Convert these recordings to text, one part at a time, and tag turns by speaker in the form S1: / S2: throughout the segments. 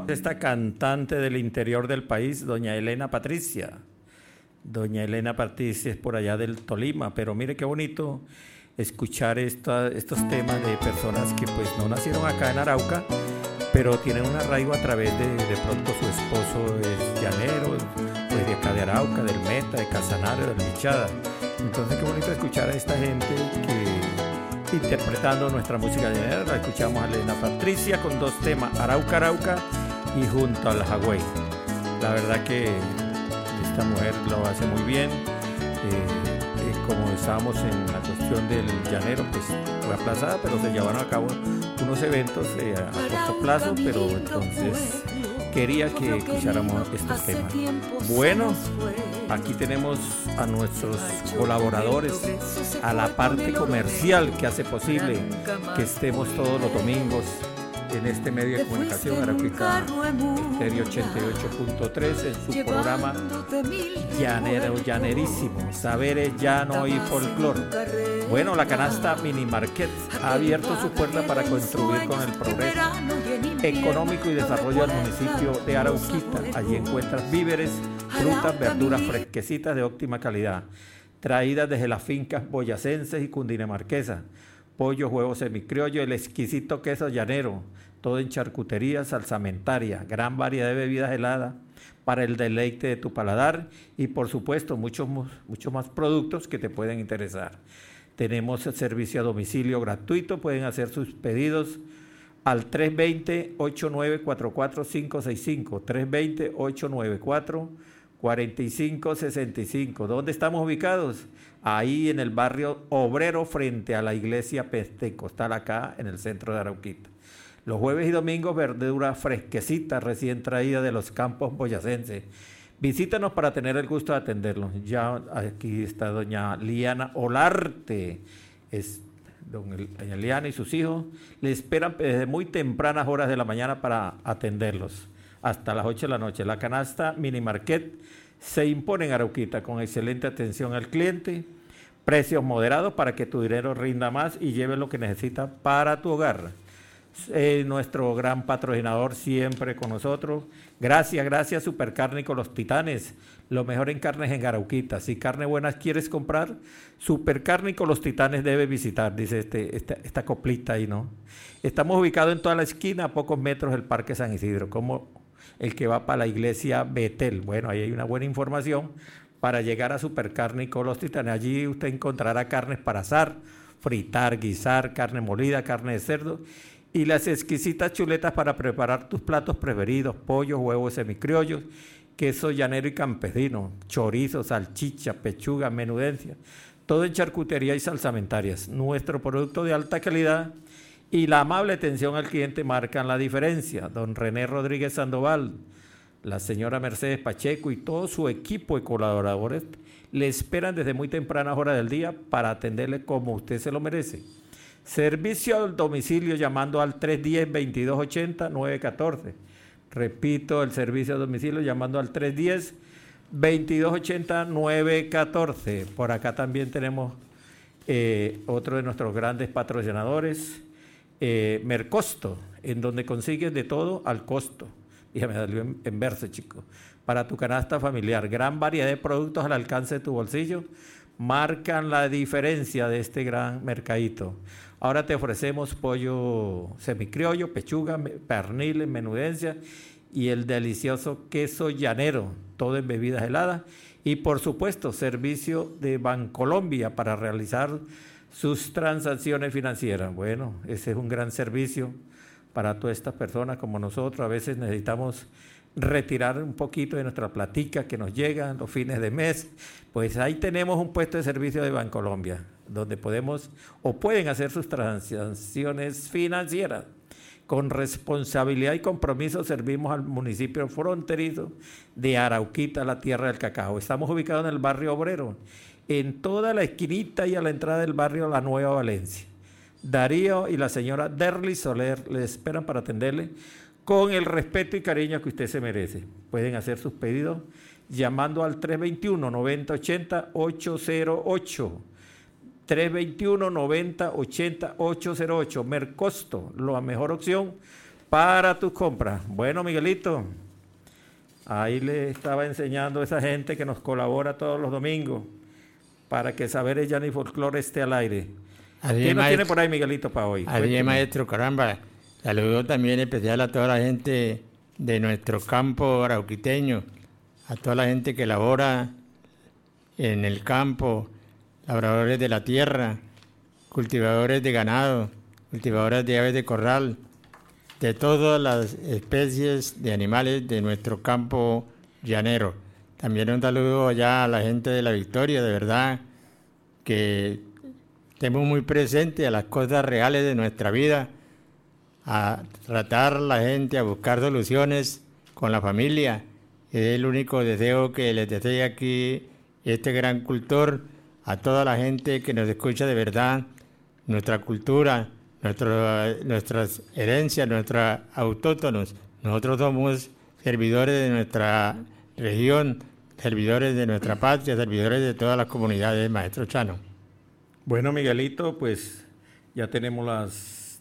S1: Esta cantante del interior del país, doña Elena Patricia. Doña Elena Patricia es por allá del Tolima, pero mire qué bonito escuchar estos temas de personas que pues no nacieron acá en Arauca, pero tienen un arraigo a través de pronto su esposo es llanero, pues de acá de Arauca, del Meta, de Casanare, del Michada. Entonces qué bonito escuchar a esta gente que interpretando nuestra música llanera. La escuchamos a Elena Patricia con dos temas, Arauca, Arauca y Junto al Jagüey. La verdad que esta mujer lo hace muy bien. Como estábamos en la cuestión del llanero, pues fue aplazada, pero se llevaron a cabo unos eventos a corto plazo, pero entonces quería que escucháramos estos temas. Bueno, aquí tenemos a nuestros colaboradores, a la parte comercial que hace posible que estemos todos los domingos en este medio de comunicación, Arauca Estéreo 88.3, en su programa Llanero Llanerísimo, Saberes Llano y Folclor. Bueno, la canasta Mini Market ha abierto su puerta para contribuir con el progreso económico y desarrollo del municipio de Arauquita. Allí encuentras víveres, frutas, verduras fresquecitas de óptima calidad, traídas desde las fincas boyacenses y cundinamarquesas. Pollo, huevos semicriollo, el exquisito queso llanero, todo en charcutería, salsamentaria, gran variedad de bebidas heladas para el deleite de tu paladar y por supuesto muchos más productos que te pueden interesar. Tenemos el servicio a domicilio gratuito, pueden hacer sus pedidos al 320-8944-565, 320-894-4565. ¿Dónde estamos ubicados? Ahí en el barrio Obrero frente a la iglesia pentecostal acá en el centro de Arauquita. Los jueves y domingos verdura fresquecita recién traída de los campos boyacenses. Visítanos para tener el gusto de atenderlos. Ya aquí está doña Liana Olarte, doña Liana y sus hijos le esperan desde muy tempranas horas de la mañana para atenderlos hasta las 8 de la noche. La canasta Mini Market se impone en Arauquita con excelente atención al cliente, precios moderados para que tu dinero rinda más y lleve lo que necesita para tu hogar. Nuestro gran patrocinador siempre con nosotros. Gracias, Supercárnico Los Titanes, lo mejor en carnes en Arauquita. Si carne buena quieres comprar, Supercárnico Los Titanes debe visitar, dice esta coplita ahí, ¿no? Estamos ubicados en toda la esquina, a pocos metros del Parque San Isidro, como el que va para la iglesia Betel. Bueno, ahí hay una buena información para llegar a Supercárnico Los Titanes. Allí usted encontrará carnes para asar, fritar, guisar, carne molida, carne de cerdo y las exquisitas chuletas para preparar tus platos preferidos, pollos, huevos semicriollos, queso llanero y campesino, chorizo, salchicha, pechuga, menudencia, todo en charcutería y salsamentarias. Nuestro producto de alta calidad y la amable atención al cliente marcan la diferencia. Don René Rodríguez Sandoval, la señora Mercedes Pacheco y todo su equipo de colaboradores le esperan desde muy tempranas horas del día para atenderle como usted se lo merece. Servicio al domicilio llamando al 310-2280-914. Repito, el servicio a domicilio llamando al 310-2280-914. Por acá también tenemos otro de nuestros grandes patrocinadores, Mercosto, en donde consigues de todo al costo. Dígame, salió en verso, chico. Para tu canasta familiar, gran variedad de productos al alcance de tu bolsillo marcan la diferencia de este gran mercadito. Ahora te ofrecemos pollo semicriollo, pechuga, pernil, menudencia y el delicioso queso llanero, todo en bebidas heladas. Y por supuesto, servicio de Bancolombia para realizar sus transacciones financieras. Bueno, ese es un gran servicio para todas estas personas como nosotros. A veces necesitamos retirar un poquito de nuestra platica que nos llega los fines de mes. Pues ahí tenemos un puesto de servicio de Bancolombia, donde podemos o pueden hacer sus transacciones financieras. Con responsabilidad y compromiso servimos al municipio fronterizo de Arauquita, la tierra del cacao. Estamos ubicados en el barrio Obrero, en toda la esquinita y a la entrada del barrio La Nueva Valencia. Darío y la señora Derly Soler les esperan para atenderle con el respeto y cariño que usted se merece. Pueden hacer sus pedidos llamando al 321-9080-808. 321-9080-808. Mercosto, la mejor opción para tus compras. Bueno, Miguelito, ahí le estaba enseñando a esa gente que nos colabora todos los domingos para que Saberes Llanos y Folclore esté al aire. ¿Qué nos tiene por ahí, Miguelito, para hoy?
S2: Así es, maestro, caramba. Saludo también especial a toda la gente de nuestro campo arauquiteño, a toda la gente que labora en el campo, labradores de la tierra, cultivadores de ganado, cultivadores de aves de corral, de todas las especies de animales de nuestro campo llanero. También un saludo allá a la gente de La Victoria, de verdad que estemos muy presentes a las cosas reales de nuestra vida, a tratar a la gente, a buscar soluciones con la familia. Es el único deseo que les desea aquí este gran cultor, a toda la gente que nos escucha de verdad, nuestra cultura, nuestras herencias, nuestros autóctonos. Nosotros somos servidores de nuestra región, servidores de nuestra patria, servidores de todas las comunidades, maestro Chano.
S1: Bueno, Miguelito, pues ya tenemos las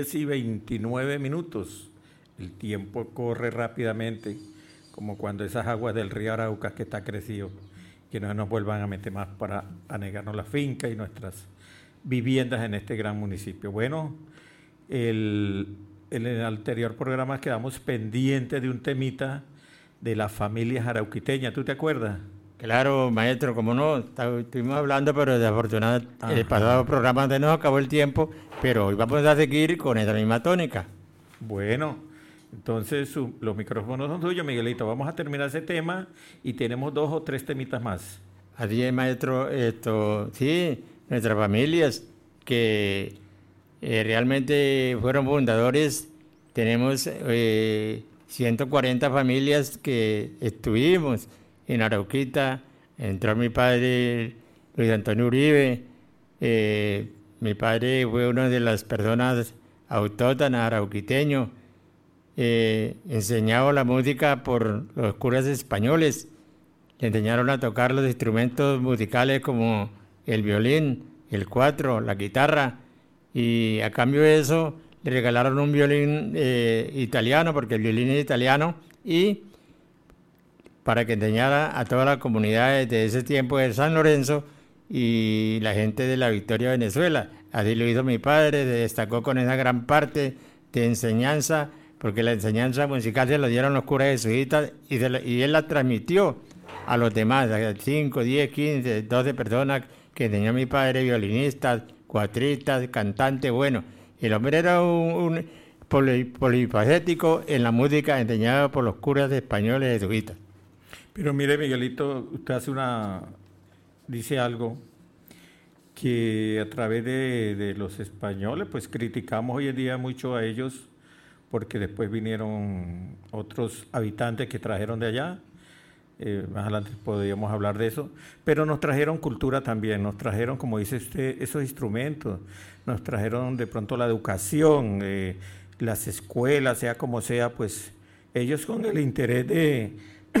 S1: 10:29. El tiempo corre rápidamente, como cuando esas aguas del río Arauca que está crecido, que no nos vuelvan a meter más para anegarnos la finca y nuestras viviendas en este gran municipio. Bueno, en el anterior programa quedamos pendientes de un temita de las familias arauquiteñas, ¿tú te acuerdas?
S2: Claro, maestro, como no, estuvimos hablando, pero desafortunadamente el pasado programa se nos acabó el tiempo, pero hoy vamos a seguir con esa misma tónica.
S1: Bueno, entonces los micrófonos son suyos, Miguelito. Vamos a terminar ese tema y tenemos 2 o 3 temitas más.
S2: Así es, maestro. Sí, nuestras familias que realmente fueron fundadores, tenemos 140 familias que estuvimos en Arauquita. Entró mi padre Luis Antonio Uribe. Mi padre fue una de las personas autóctonas arauquiteños. Enseñado la música por los curas españoles. Le enseñaron a tocar los instrumentos musicales como el violín, el cuatro, la guitarra, y a cambio de eso le regalaron un violín italiano, porque el violín es italiano, y para que enseñara a toda la comunidad de ese tiempo de San Lorenzo y la gente de La Victoria, Venezuela. Así lo hizo mi padre, se destacó con esa gran parte de enseñanza, porque la enseñanza musical se la dieron los curas jesuitas y él la transmitió a los demás, a 5, 10, 15, 12 personas que enseñó mi padre, violinistas, cuatristas, cantantes, bueno. El hombre era un polifacético en la música enseñada por los curas españoles jesuitas.
S1: Pero mire, Miguelito, usted dice algo que a través de los españoles, pues criticamos hoy en día mucho a ellos, porque después vinieron otros habitantes que trajeron de allá. Más adelante podríamos hablar de eso, pero nos trajeron cultura también, nos trajeron, como dice usted, esos instrumentos, nos trajeron de pronto la educación, las escuelas, sea como sea, pues ellos con el interés de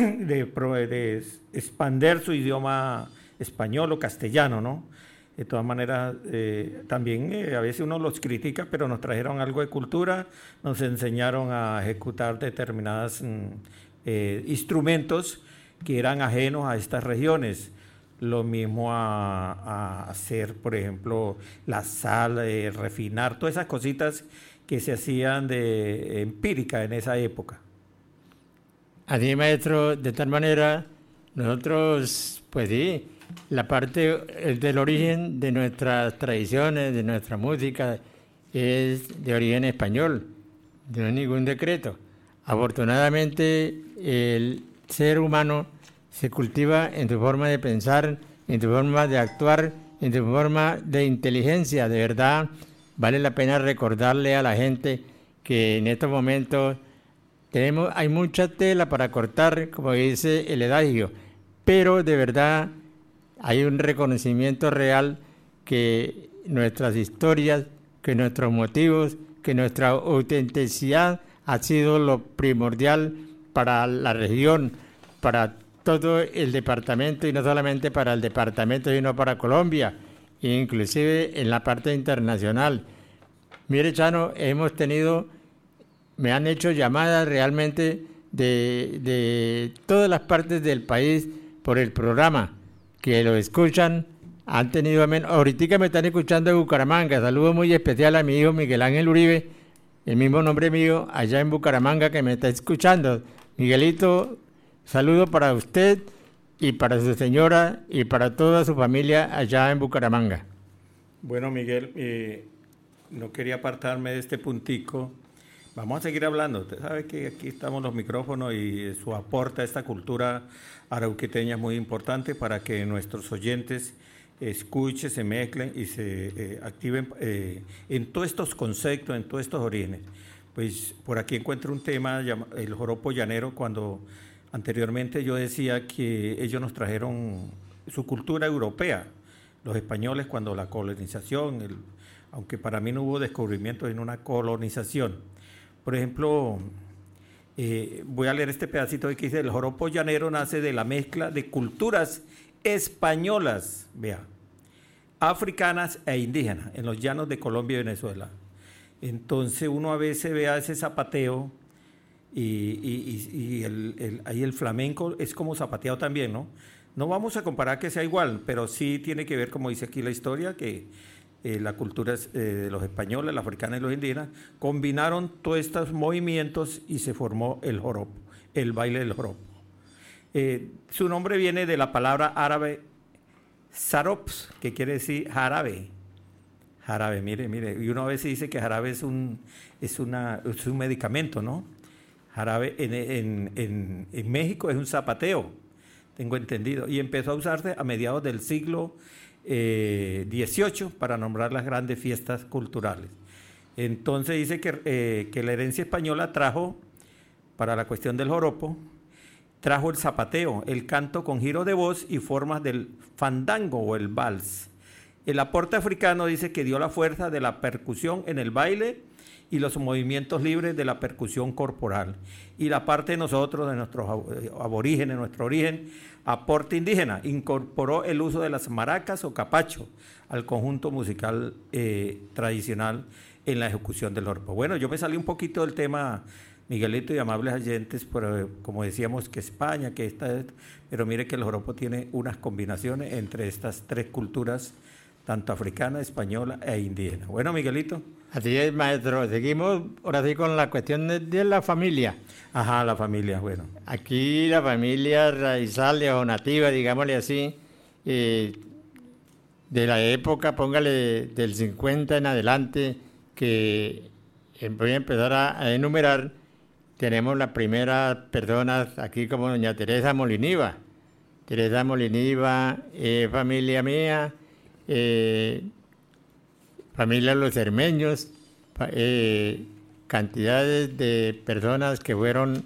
S1: expander su idioma español o castellano, ¿no? De todas maneras, también a veces uno los critica, pero nos trajeron algo de cultura, nos enseñaron a ejecutar determinados instrumentos que eran ajenos a estas regiones. Lo mismo a hacer, por ejemplo, la sal, refinar, todas esas cositas que se hacían de empírica en esa época.
S2: Así, maestro, de tal manera, nosotros, pues sí, la parte del origen de nuestras tradiciones, de nuestra música, es de origen español, no hay ningún decreto. Afortunadamente, el ser humano se cultiva en su forma de pensar, en su forma de actuar, en su forma de inteligencia. De verdad, vale la pena recordarle a la gente que en estos momentos hay mucha tela para cortar, como dice el adagio, pero de verdad hay un reconocimiento real que nuestras historias, que nuestros motivos, que nuestra autenticidad ha sido lo primordial para la región, para todo el departamento, y no solamente para el departamento, sino para Colombia, inclusive en la parte internacional. Mire, Chano, hemos tenido me han hecho llamadas realmente de todas las partes del país por el programa, que lo escuchan, han tenido ahorita me están escuchando de Bucaramanga. Saludo muy especial a mi hijo Miguel Ángel Uribe, el mismo nombre mío, allá en Bucaramanga, que me está escuchando. Miguelito, saludo para usted y para su señora y para toda su familia allá en Bucaramanga.
S1: Bueno, Miguel, no quería apartarme de este puntico. Vamos a seguir hablando. Usted sabe que aquí estamos los micrófonos y su aporte a esta cultura arauquiteña es muy importante para que nuestros oyentes escuchen, se mezclen y se activen en todos estos conceptos, en todos estos orígenes. Pues por aquí encuentro un tema, el joropo llanero, cuando anteriormente yo decía que ellos nos trajeron su cultura europea, los españoles, cuando la colonización, aunque para mí no hubo descubrimiento en una colonización. Por ejemplo, voy a leer este pedacito que dice: el joropo llanero nace de la mezcla de culturas españolas, vea, africanas e indígenas, en los llanos de Colombia y Venezuela. Entonces uno a veces ve a ese zapateo y ahí el flamenco es como zapateado también, ¿no? No vamos a comparar que sea igual, pero sí tiene que ver, como dice aquí la historia, que la cultura de los españoles, la africana y los indígenas combinaron todos estos movimientos y se formó el joropo, el baile del joropo. Su nombre viene de la palabra árabe sarops, que quiere decir jarabe. Jarabe, mire, y uno a veces dice que jarabe es un medicamento, ¿no? Jarabe en México es un zapateo, tengo entendido, y empezó a usarse a mediados del siglo XVIII para nombrar las grandes fiestas culturales. Entonces dice que la herencia española trajo, para la cuestión del joropo, trajo el zapateo, el canto con giro de voz y formas del fandango o el vals. El aporte africano dice que dio la fuerza de la percusión en el baile y los movimientos libres de la percusión corporal. Y la parte de nosotros, de nuestros aborígenes, nuestro origen, aporte indígena, incorporó el uso de las maracas o capacho al conjunto musical tradicional en la ejecución del joropo. Bueno, yo me salí un poquito del tema, Miguelito y amables oyentes, pero como decíamos que España, que pero mire que el joropo tiene unas combinaciones entre estas tres culturas, tanto africana, española e indígena. Bueno, Miguelito.
S2: Así es, maestro. Seguimos ahora sí con la cuestión de la familia.
S1: Ajá, la familia, bueno.
S2: Aquí la familia raizal o nativa, digámosle así, de la época, póngale del 50 en adelante, que voy a empezar a enumerar. Tenemos las primeras personas aquí como doña Teresa Moliniva. Teresa Moliniva, familia mía, familia Los Cermeños, cantidades de personas que fueron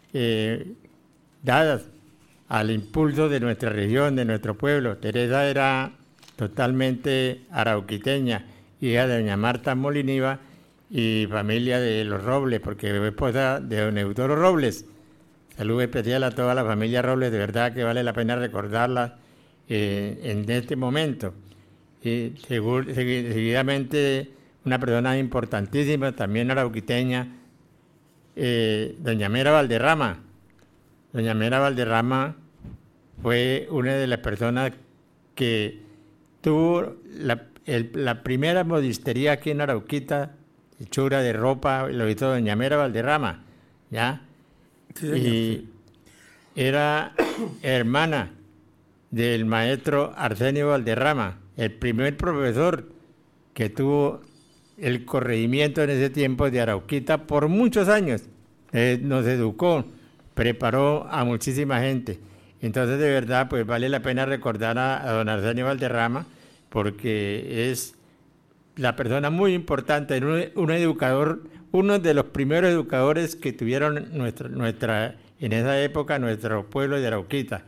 S2: dadas al impulso de nuestra región, de nuestro pueblo. Teresa era totalmente arauquiteña, hija de doña Marta Moliniva y familia de los Robles, porque fue esposa de don Eudoro Robles. Saludo especial a toda la familia Robles, de verdad que vale la pena recordarla en este momento. Y seguidamente una persona importantísima, también arauquiteña, doña Mera Valderrama. Doña Mera Valderrama fue una de las personas que tuvo la primera modistería aquí en Arauquita, hechura de ropa, lo hizo doña Mera Valderrama, ¿ya? Sí, y era hermana del maestro Arsenio Valderrama, el primer profesor que tuvo el corregimiento en ese tiempo de Arauquita por muchos años. Nos educó, preparó a muchísima gente. Entonces, de verdad, pues vale la pena recordar a don Arsenio Valderrama, porque es la persona muy importante, un educador, uno de los primeros educadores que tuvieron en esa época nuestro pueblo de Arauquita.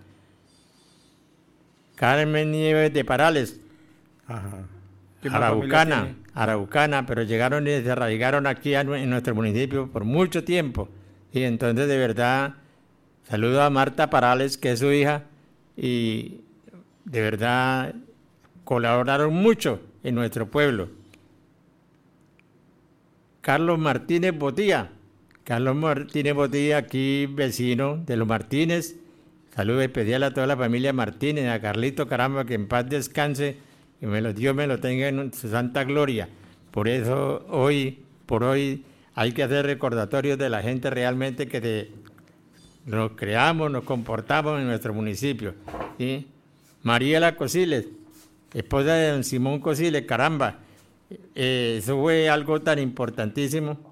S2: Carmen Nieves de Parales,
S1: ajá,
S2: araucana, pero llegaron y se arraigaron aquí en nuestro municipio por mucho tiempo. Y entonces, de verdad, saludo a Marta Parales, que es su hija, y de verdad colaboraron mucho en nuestro pueblo. Carlos Martínez Botía, Carlos Martínez Botilla, aquí vecino de los Martínez. Saludo especial a toda la familia Martínez, a Carlito, caramba, que en paz descanse, que Dios me lo tenga en su santa gloria. Por eso por hoy hay que hacer recordatorios de la gente realmente que nos creamos, nos comportamos en nuestro municipio. ¿Sí? Mariela Cosiles, esposa de don Simón Cosiles, caramba, eso fue algo tan importantísimo.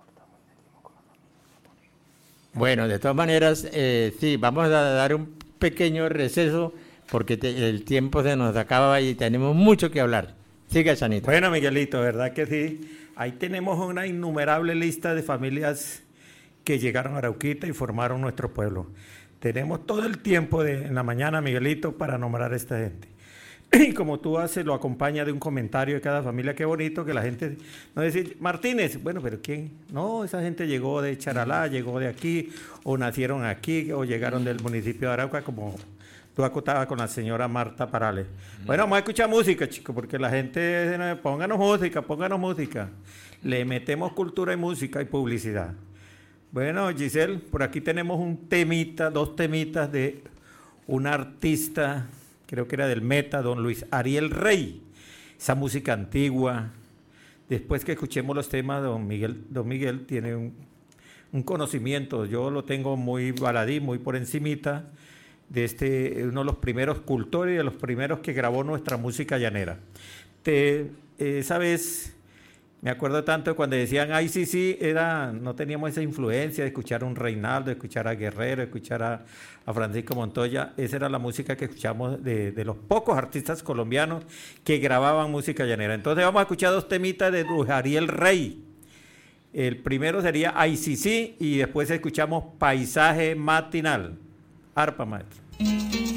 S2: Bueno, de todas maneras, sí, vamos a dar un pequeño receso porque el tiempo se nos acaba y tenemos mucho que hablar. Siga, Chanito.
S1: Bueno, Miguelito, ¿verdad que sí? Ahí tenemos una innumerable lista de familias que llegaron a Arauquita y formaron nuestro pueblo. Tenemos todo el tiempo en la mañana, Miguelito, para nombrar a esta gente. Y como tú haces, lo acompaña de un comentario de cada familia. Qué bonito que la gente no dice, Martínez, bueno, pero ¿quién? No, esa gente llegó de Charalá, llegó de aquí, o nacieron aquí, o llegaron del municipio de Arauca, como tú acotabas con la señora Marta Parales. Bueno, vamos a escuchar música, chicos, porque la gente, pónganos música. Le metemos cultura y música y publicidad. Bueno, Giselle, por aquí tenemos dos temitas de un artista, creo que era del Meta, don Luis Ariel Rey, esa música antigua. Después que escuchemos los temas, don Miguel tiene un conocimiento, yo lo tengo muy baladí, muy por encimita, de uno de los primeros cultores y de los primeros que grabó nuestra música llanera. Esa vez me acuerdo tanto cuando decían, ay, sí, no teníamos esa influencia de escuchar a un Reinaldo, de escuchar a Guerrero, de escuchar a Francisco Montoya. Esa era la música que escuchamos de los pocos artistas colombianos que grababan música llanera. Entonces vamos a escuchar dos temitas de Luis Ariel Rey. El primero sería Ay, sí, y después escuchamos Paisaje Matinal. Arpa, maestro.